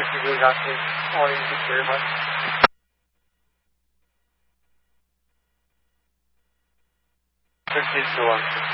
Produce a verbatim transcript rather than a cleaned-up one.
you really got to all you thank you very much. thirteen to one.